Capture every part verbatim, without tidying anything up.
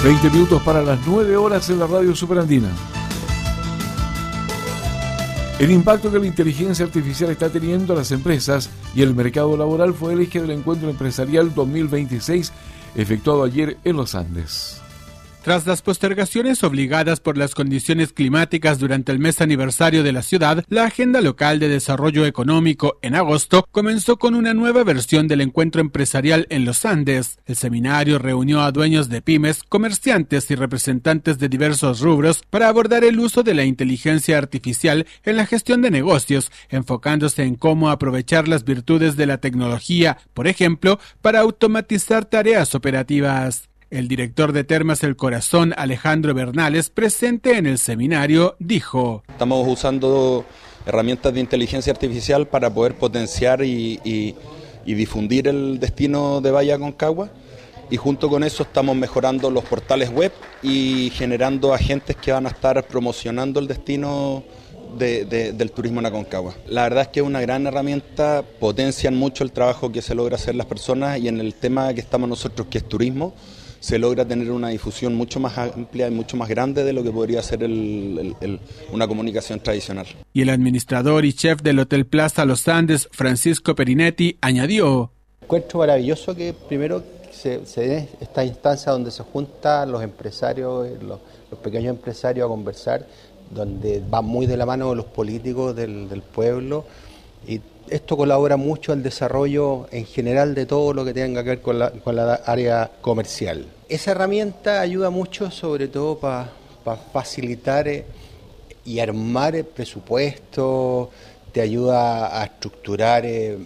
veinte minutos para las nueve horas en la radio Superandina. El impacto que la inteligencia artificial está teniendo a las empresas y el mercado laboral fue el eje del encuentro empresarial dos mil veintiséis efectuado ayer en los Andes. Tras las postergaciones obligadas por las condiciones climáticas durante el mes aniversario de la ciudad, la Agenda Local de Desarrollo Económico en agosto comenzó con una nueva versión del encuentro empresarial en los Andes. El seminario reunió a dueños de pymes, comerciantes y representantes de diversos rubros para abordar el uso de la inteligencia artificial en la gestión de negocios, enfocándose en cómo aprovechar las virtudes de la tecnología, por ejemplo, para automatizar tareas operativas. El director de Termas El Corazón, Alejandro Bernales, presente en el seminario, dijo: Estamos usando herramientas de inteligencia artificial para poder potenciar y, y, y difundir el destino de Bahía Aconcagua, y junto con eso estamos mejorando los portales web y generando agentes que van a estar promocionando el destino de, de, del turismo en Aconcagua. La verdad es que es una gran herramienta, potencian mucho el trabajo que se logra hacer las personas, y en el tema que estamos nosotros, que es turismo, se logra tener una difusión mucho más amplia y mucho más grande de lo que podría ser el, el, el, una comunicación tradicional. Y el administrador y chef del Hotel Plaza Los Andes, Francisco Perinetti, añadió: Encuentro maravilloso que primero se, se dé esta instancia donde se juntan los empresarios, los, los pequeños empresarios a conversar, donde va muy de la mano de los políticos del, del pueblo, y esto colabora mucho al desarrollo en general de todo lo que tenga que ver con la, con la área comercial. Esa herramienta ayuda mucho, sobre todo para pa facilitar eh, y armar el presupuesto, te ayuda a estructurar eh,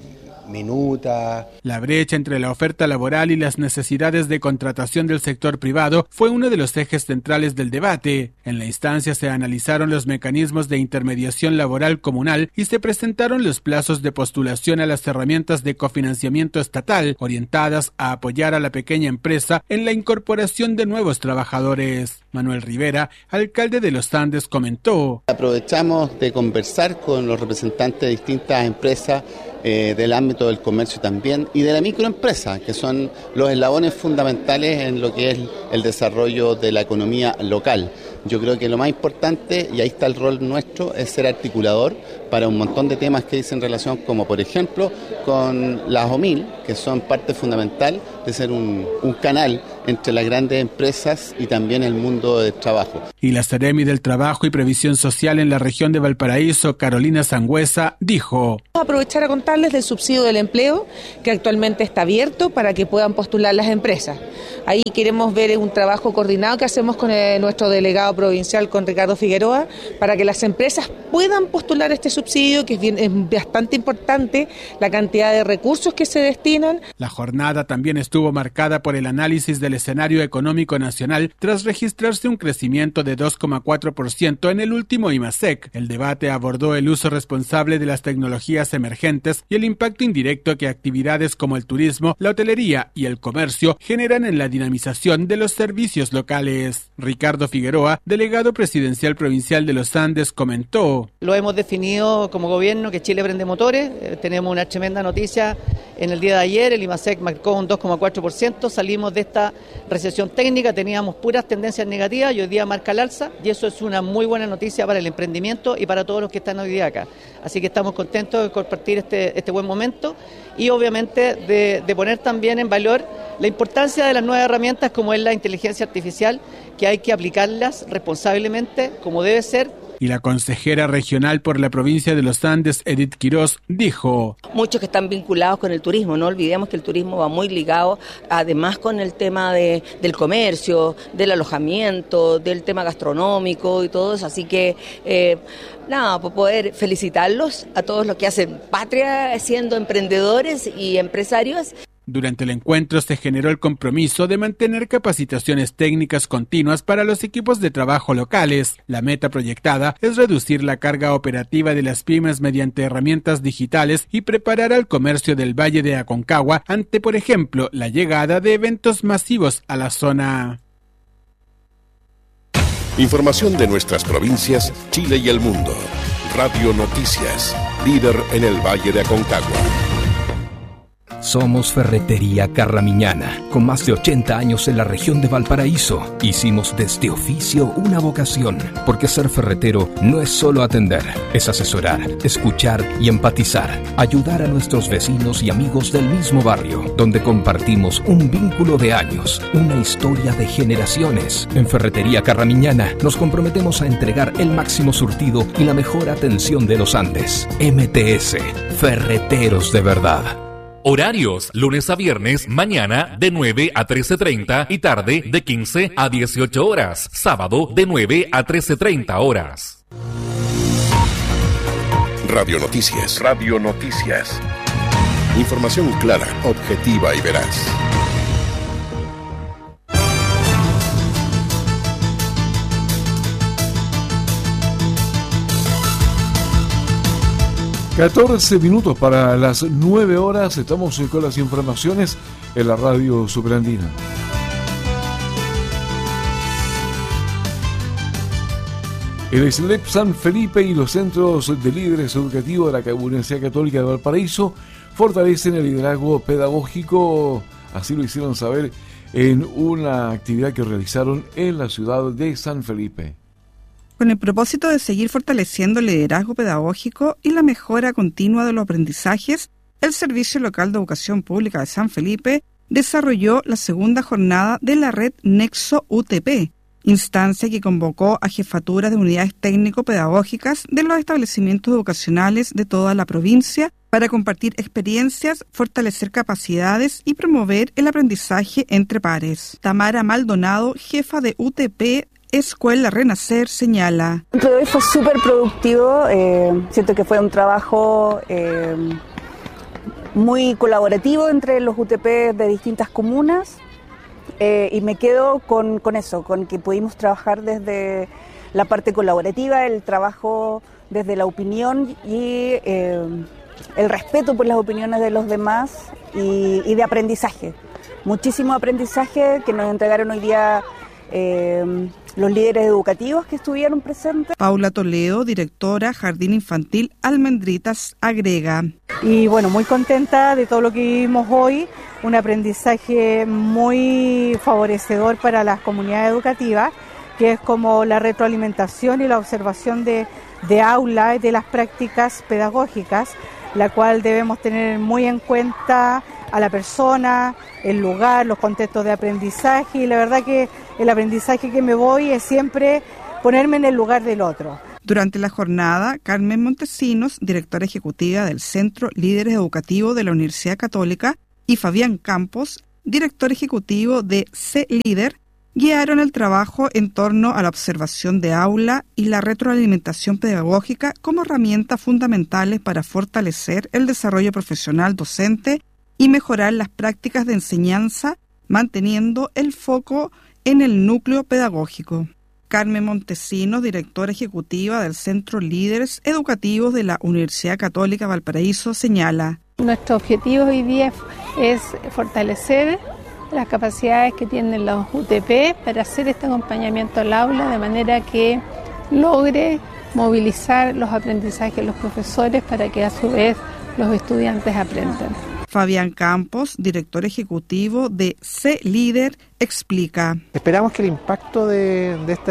minutas. La brecha entre la oferta laboral y las necesidades de contratación del sector privado fue uno de los ejes centrales del debate. En la instancia se analizaron los mecanismos de intermediación laboral comunal y se presentaron los plazos de postulación a las herramientas de cofinanciamiento estatal, orientadas a apoyar a la pequeña empresa en la incorporación de nuevos trabajadores. Manuel Rivera, alcalde de Los Andes, comentó: Aprovechamos de conversar con los representantes de distintas empresas eh, del ámbito del comercio también y de la microempresa, que son los eslabones fundamentales en lo que es el desarrollo de la economía local. Yo creo que lo más importante, y ahí está el rol nuestro, es ser articulador para un montón de temas que dicen relación, como por ejemplo con las O M I L, que son parte fundamental de ser un, un canal entre las grandes empresas y también el mundo del trabajo. Y la Seremi del Trabajo y Previsión Social en la región de Valparaíso, Carolina Sangüesa, dijo: Vamos a aprovechar a contarles del subsidio del empleo, que actualmente está abierto para que puedan postular las empresas. Ahí queremos ver un trabajo coordinado que hacemos con el, nuestro delegado provincial, con Ricardo Figueroa, para que las empresas puedan postular este subsidio, que es, bien, es bastante importante la cantidad de recursos que se destinan. La jornada también estuvo marcada por el análisis del escenario económico nacional tras registrarse un crecimiento de dos coma cuatro por ciento en el último IMASEC. El debate abordó el uso responsable de las tecnologías emergentes y el impacto indirecto que actividades como el turismo, la hotelería y el comercio generan en la dinamización de los servicios locales. Ricardo Figueroa, delegado presidencial provincial de Los Andes, comentó: Lo hemos definido como gobierno que Chile prende motores. Eh, tenemos una tremenda noticia en el día de ayer. El IMASEC marcó un dos coma cuatro por ciento. Salimos de esta recesión técnica, teníamos puras tendencias negativas y hoy día marca el alza, y eso es una muy buena noticia para el emprendimiento y para todos los que están hoy día acá. Así que estamos contentos de compartir este, este buen momento y obviamente de, de poner también en valor la importancia de las nuevas herramientas como es la inteligencia artificial, que hay que aplicarlas responsablemente como debe ser. Y la consejera regional por la provincia de Los Andes, Edith Quirós, dijo: Muchos que están vinculados con el turismo, no olvidemos que el turismo va muy ligado además con el tema de, del comercio, del alojamiento, del tema gastronómico y todo eso, así que eh, nada, por poder felicitarlos a todos los que hacen patria siendo emprendedores y empresarios. Durante el encuentro se generó el compromiso de mantener capacitaciones técnicas continuas para los equipos de trabajo locales. La meta proyectada es reducir la carga operativa de las pymes mediante herramientas digitales y preparar al comercio del Valle de Aconcagua ante, por ejemplo, la llegada de eventos masivos a la zona. Información de nuestras provincias, Chile y el mundo. Radio Noticias, líder en el Valle de Aconcagua. Somos Ferretería Carramiñana, con más de ochenta años en la región de Valparaíso. Hicimos de este oficio una vocación, porque ser ferretero no es solo atender, es asesorar, escuchar y empatizar, ayudar a nuestros vecinos y amigos del mismo barrio, donde compartimos un vínculo de años, una historia de generaciones. En Ferretería Carramiñana nos comprometemos a entregar el máximo surtido y la mejor atención de los Andes. M T S, Ferreteros de verdad. Horarios, lunes a viernes, mañana de nueve a trece treinta y tarde de quince a dieciocho horas. Sábado de nueve a trece treinta horas. Radio Noticias. Radio Noticias. Información clara, objetiva y veraz. catorce minutos para las nueve horas, estamos con las informaciones en la radio Superandina. El S L E P San Felipe y los centros de líderes educativos de la Universidad Católica de Valparaíso fortalecen el liderazgo pedagógico, así lo hicieron saber en una actividad que realizaron en la ciudad de San Felipe. Con el propósito de seguir fortaleciendo el liderazgo pedagógico y la mejora continua de los aprendizajes, el Servicio Local de Educación Pública de San Felipe desarrolló la segunda jornada de la red Nexo U T P, instancia que convocó a jefaturas de unidades técnico-pedagógicas de los establecimientos educacionales de toda la provincia para compartir experiencias, fortalecer capacidades y promover el aprendizaje entre pares. Tamara Maldonado, jefa de U T P Escuela Renacer, señala. El encuentro de hoy fue súper productivo, eh, siento que fue un trabajo eh, muy colaborativo entre los U T P de distintas comunas eh, y me quedo con, con eso, con que pudimos trabajar desde la parte colaborativa, el trabajo desde la opinión y eh, el respeto por las opiniones de los demás y, y de aprendizaje. Muchísimo aprendizaje que nos entregaron hoy día Eh, los líderes educativos que estuvieron presentes. Paula Toledo, directora Jardín Infantil Almendritas, agrega. Y bueno, muy contenta de todo lo que vivimos hoy, un aprendizaje muy favorecedor para las comunidades educativas, que es como la retroalimentación y la observación de, de aula y de las prácticas pedagógicas, la cual debemos tener muy en cuenta a la persona, el lugar, los contextos de aprendizaje, y la verdad que el aprendizaje que me voy es siempre ponerme en el lugar del otro. Durante la jornada, Carmen Montesinos, directora ejecutiva del Centro Líderes Educativos de la Universidad Católica, y Fabián Campos, director ejecutivo de C-Líder, guiaron el trabajo en torno a la observación de aula y la retroalimentación pedagógica como herramientas fundamentales para fortalecer el desarrollo profesional docente y mejorar las prácticas de enseñanza, manteniendo el foco en el núcleo pedagógico. Carmen Montesinos, directora ejecutiva del Centro Líderes Educativos de la Universidad Católica Valparaíso, señala. Nuestro objetivo hoy día es fortalecer las capacidades que tienen los U T P para hacer este acompañamiento al aula de manera que logre movilizar los aprendizajes de los profesores para que a su vez los estudiantes aprendan. Fabián Campos, director ejecutivo de C-Líder, explica. Esperamos que el impacto de, de este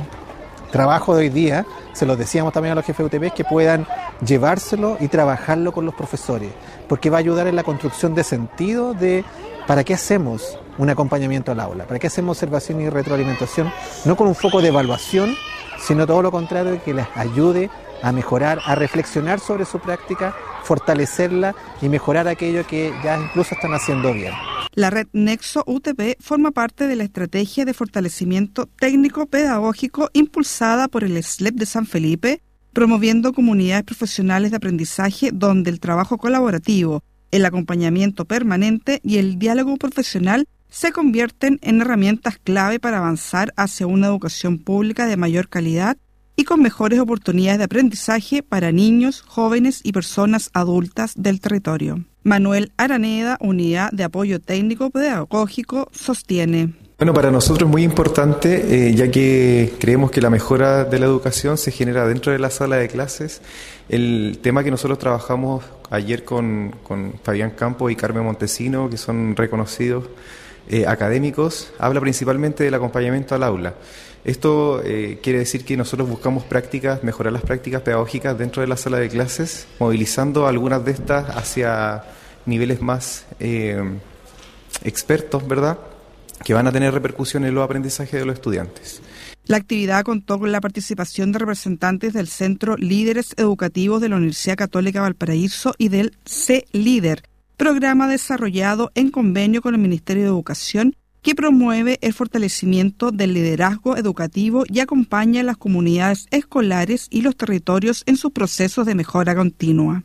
trabajo de hoy día, se lo decíamos también a los jefes de U T P, que puedan llevárselo y trabajarlo con los profesores, porque va a ayudar en la construcción de sentido de para qué hacemos un acompañamiento al aula, para qué hacemos observación y retroalimentación, no con un foco de evaluación, sino todo lo contrario, que les ayude a mejorar, a reflexionar sobre su práctica, fortalecerla y mejorar aquello que ya incluso están haciendo bien. La red Nexo U T P forma parte de la estrategia de fortalecimiento técnico-pedagógico impulsada por el S L E P de San Felipe, promoviendo comunidades profesionales de aprendizaje donde el trabajo colaborativo, el acompañamiento permanente y el diálogo profesional se convierten en herramientas clave para avanzar hacia una educación pública de mayor calidad y con mejores oportunidades de aprendizaje para niños, jóvenes y personas adultas del territorio. Manuel Araneda, Unidad de Apoyo Técnico Pedagógico, sostiene. Bueno, para nosotros es muy importante, eh, ya que creemos que la mejora de la educación se genera dentro de la sala de clases. El tema que nosotros trabajamos ayer con, con Fabián Campos y Carmen Montesino, que son reconocidos eh, académicos, habla principalmente del acompañamiento al aula. Esto eh, quiere decir que nosotros buscamos prácticas, mejorar las prácticas pedagógicas dentro de la sala de clases, movilizando algunas de estas hacia niveles más eh, expertos, ¿verdad?, que van a tener repercusión en los aprendizajes de los estudiantes. La actividad contó con la participación de representantes del Centro Líderes Educativos de la Universidad Católica Valparaíso y del C-Líder, programa desarrollado en convenio con el Ministerio de Educación que promueve el fortalecimiento del liderazgo educativo y acompaña a las comunidades escolares y los territorios en sus procesos de mejora continua.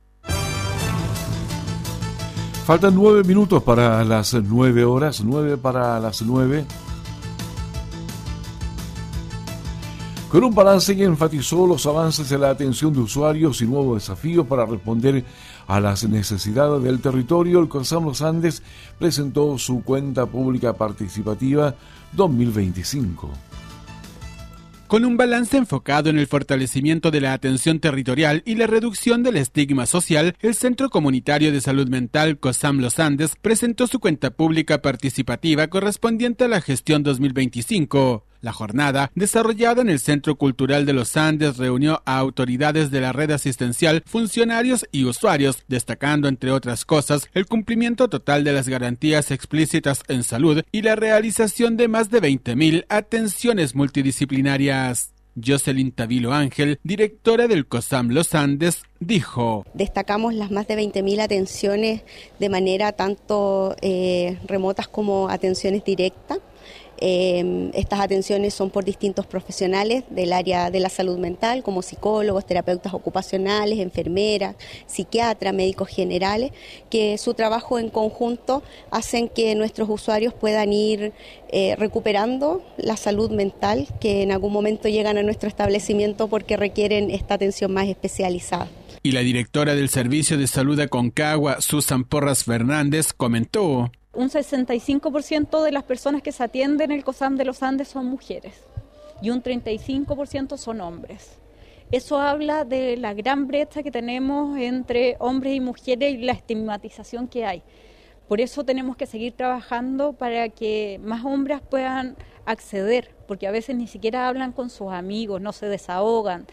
Faltan nueve minutos para las nueve horas, nueve para las nueve. Con un balance que enfatizó los avances en la atención de usuarios y nuevos desafíos para responder a las necesidades del territorio, el COSAM Los Andes presentó su cuenta pública participativa dos mil veinticinco. Con un balance enfocado en el fortalecimiento de la atención territorial y la reducción del estigma social, el Centro Comunitario de Salud Mental COSAM Los Andes presentó su cuenta pública participativa correspondiente a la gestión dos mil veinticinco. La jornada, desarrollada en el Centro Cultural de los Andes, reunió a autoridades de la red asistencial, funcionarios y usuarios, destacando, entre otras cosas, el cumplimiento total de las garantías explícitas en salud y la realización de más de veinte mil atenciones multidisciplinarias. Jocelyn Tavilo Ángel, directora del COSAM Los Andes, dijo: Destacamos las más de veinte mil atenciones de manera tanto eh, remotas como atenciones directas. Eh, estas atenciones son por distintos profesionales del área de la salud mental, como psicólogos, terapeutas ocupacionales, enfermeras, psiquiatras, médicos generales, que su trabajo en conjunto hacen que nuestros usuarios puedan ir eh, recuperando la salud mental, que en algún momento llegan a nuestro establecimiento porque requieren esta atención más especializada. Y la directora del Servicio de Salud de Aconcagua, Susan Porras Fernández, comentó: Un sesenta y cinco por ciento de las personas que se atienden en el COSAM de los Andes son mujeres y un treinta y cinco por ciento son hombres. Eso habla de la gran brecha que tenemos entre hombres y mujeres y la estigmatización que hay. Por eso tenemos que seguir trabajando para que más hombres puedan acceder, porque a veces ni siquiera hablan con sus amigos, no se desahogan,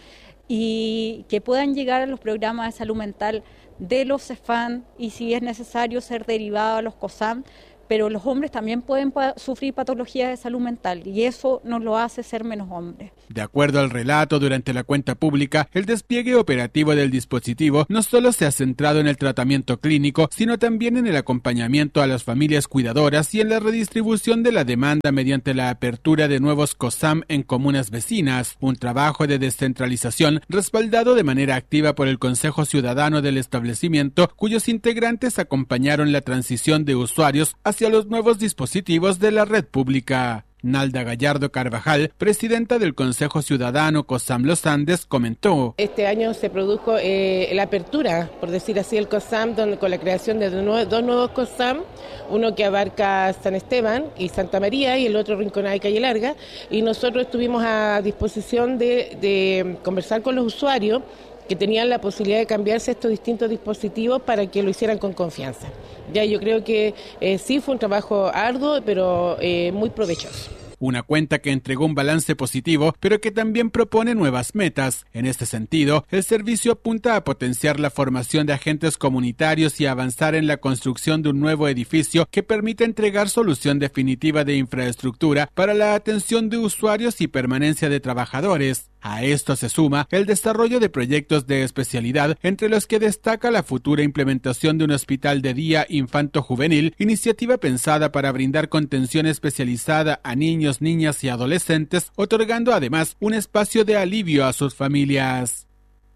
y que puedan llegar a los programas de salud mental de los CEFAM y si es necesario ser derivados a los COSAM, pero los hombres también pueden pa- sufrir patologías de salud mental y eso nos lo hace ser menos hombres. De acuerdo al relato, durante la cuenta pública, el despliegue operativo del dispositivo no solo se ha centrado en el tratamiento clínico, sino también en el acompañamiento a las familias cuidadoras y en la redistribución de la demanda mediante la apertura de nuevos COSAM en comunas vecinas, un trabajo de descentralización respaldado de manera activa por el Consejo Ciudadano del establecimiento, cuyos integrantes acompañaron la transición de usuarios hacia hacia los nuevos dispositivos de la red pública. Nalda Gallardo Carvajal, presidenta del Consejo Ciudadano COSAM Los Andes, comentó: Este año se produjo eh, la apertura, por decir así, el COSAM, donde, con la creación de dos, dos nuevos COSAM, uno que abarca San Esteban y Santa María y el otro Rinconada y Calle Larga, y nosotros estuvimos a disposición de, de conversar con los usuarios que tenían la posibilidad de cambiarse estos distintos dispositivos para que lo hicieran con confianza. Ya yo creo que eh, sí fue un trabajo arduo, pero eh, muy provechoso. Una cuenta que entregó un balance positivo, pero que también propone nuevas metas. En este sentido, el servicio apunta a potenciar la formación de agentes comunitarios y a avanzar en la construcción de un nuevo edificio que permita entregar solución definitiva de infraestructura para la atención de usuarios y permanencia de trabajadores. A esto se suma el desarrollo de proyectos de especialidad, entre los que destaca la futura implementación de un hospital de día infanto-juvenil, iniciativa pensada para brindar contención especializada a niños, niñas y adolescentes, otorgando además un espacio de alivio a sus familias.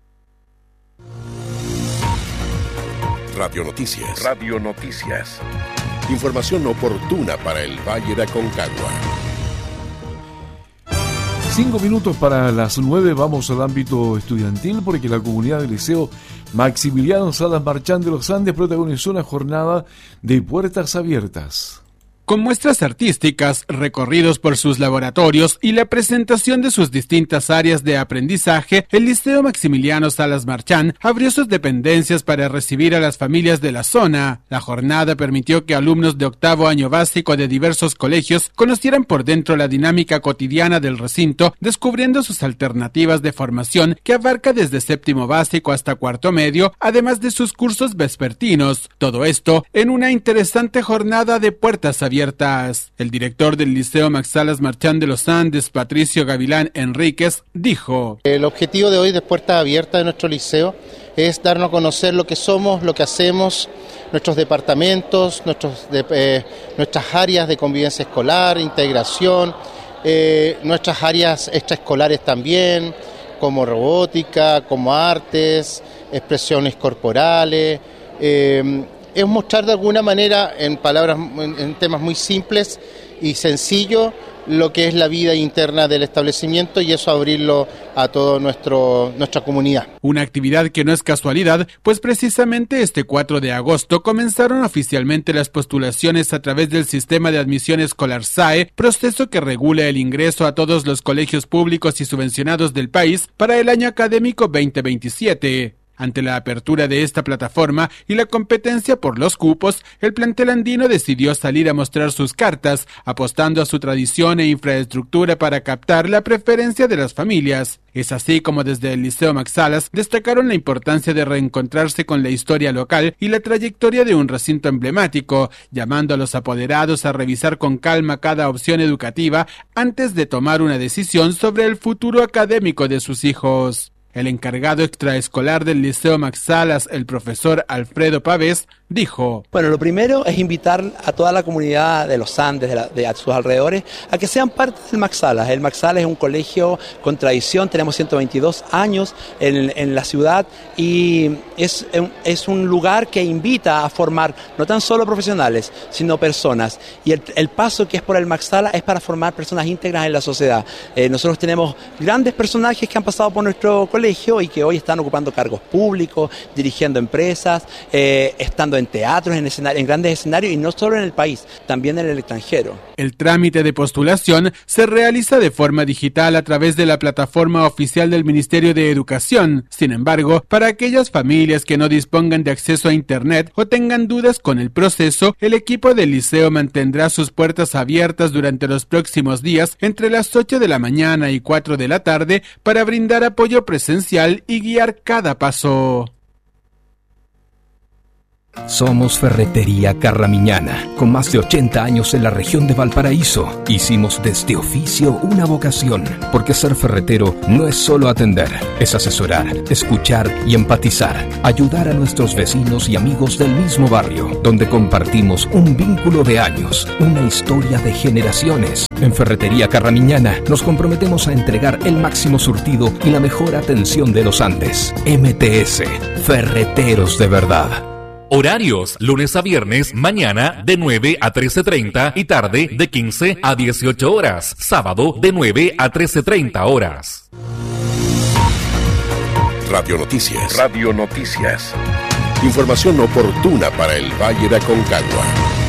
Radio Noticias. Radio Noticias. Información oportuna para el Valle de Aconcagua. Cinco minutos para las nueve, vamos al ámbito estudiantil porque la comunidad del Liceo Maximiliano Salas Marchán de los Andes protagonizó una jornada de puertas abiertas. Con muestras artísticas, recorridos por sus laboratorios y la presentación de sus distintas áreas de aprendizaje, el Liceo Maximiliano Salas Marchán abrió sus dependencias para recibir a las familias de la zona. La jornada permitió que alumnos de octavo año básico de diversos colegios conocieran por dentro la dinámica cotidiana del recinto, descubriendo sus alternativas de formación que abarca desde séptimo básico hasta cuarto medio, además de sus cursos vespertinos. Todo esto en una interesante jornada de puertas abiertas. Abiertas. El director del Liceo Max Salas Marchán de los Andes, Patricio Gavilán Enríquez, dijo: el objetivo de hoy de Puertas Abiertas de nuestro liceo es darnos a conocer lo que somos, lo que hacemos, nuestros departamentos, nuestros de, eh, nuestras áreas de convivencia escolar, integración, eh, nuestras áreas extraescolares también, como robótica, como artes, expresiones corporales, eh, es mostrar de alguna manera, en palabras, en, en temas muy simples y sencillos, lo que es la vida interna del establecimiento y eso abrirlo a toda nuestra comunidad. Una actividad que no es casualidad, pues precisamente este cuatro de agosto comenzaron oficialmente las postulaciones a través del Sistema de Admisión Escolar S A E, proceso que regula el ingreso a todos los colegios públicos y subvencionados del país para el año académico veinte veintisiete. Ante la apertura de esta plataforma y la competencia por los cupos, el plantel andino decidió salir a mostrar sus cartas, apostando a su tradición e infraestructura para captar la preferencia de las familias. Es así como desde el Liceo Max Salas destacaron la importancia de reencontrarse con la historia local y la trayectoria de un recinto emblemático, llamando a los apoderados a revisar con calma cada opción educativa antes de tomar una decisión sobre el futuro académico de sus hijos. El encargado extraescolar del Liceo Max Salas, el profesor Alfredo Pavés, dijo: bueno, lo primero es invitar a toda la comunidad de los Andes, de, la, de a sus alrededores, a que sean parte del Max Salas. El Max Salas es un colegio con tradición, tenemos ciento veintidós años en, en la ciudad y es, es un lugar que invita a formar no tan solo profesionales, sino personas. Y el, el paso que es por el Max Salas es para formar personas íntegras en la sociedad. Eh, nosotros tenemos grandes personajes que han pasado por nuestro colegio y que hoy están ocupando cargos públicos, dirigiendo empresas, eh, estando en teatros, en, escenarios, en grandes escenarios y no solo en el país, también en el extranjero. El trámite de postulación se realiza de forma digital a través de la plataforma oficial del Ministerio de Educación. Sin embargo, para aquellas familias que no dispongan de acceso a Internet o tengan dudas con el proceso, el equipo del liceo mantendrá sus puertas abiertas durante los próximos días entre las ocho de la mañana y cuatro de la tarde para brindar apoyo presencial y guiar cada paso. Somos Ferretería Carramiñana, con más de ochenta años en la región de Valparaíso. Hicimos de este oficio una vocación, porque ser ferretero no es solo atender, es asesorar, escuchar y empatizar, ayudar a nuestros vecinos y amigos del mismo barrio, donde compartimos un vínculo de años, una historia de generaciones. En Ferretería Carramiñana nos comprometemos a entregar el máximo surtido y la mejor atención de los Andes. M T S, Ferreteros de verdad. Horarios, lunes a viernes, mañana de nueve a trece treinta y tarde de quince a dieciocho horas. Sábado de nueve a trece treinta horas. Radio Noticias. Radio Noticias. Información oportuna para el Valle de Aconcagua.